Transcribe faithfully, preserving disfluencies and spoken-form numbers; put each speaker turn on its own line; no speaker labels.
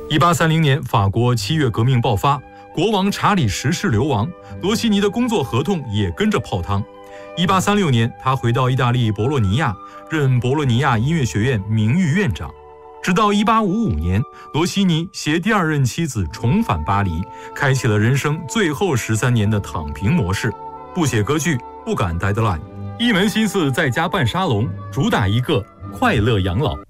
一八三零年，法国七月革命爆发，国王查理十世流亡，罗西尼的工作合同也跟着泡汤。一八三六年，他回到意大利博洛尼亚，任博洛尼亚音乐学院名誉院长。直到一八五五年，罗西尼携第二任妻子重返巴黎，开启了人生最后十三年的躺平模式，不写歌剧，不赶 deadline， 一门心思在家办沙龙，主打一个快乐养老。